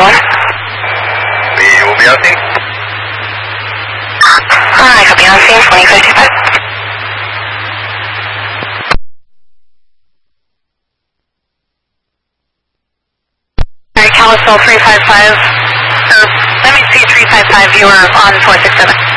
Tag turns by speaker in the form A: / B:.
A: B1.
B: B will be on scene.
A: Hi, copy on scene, 2055. Alright, Kalispell 355, or let me see 355, you are on 467.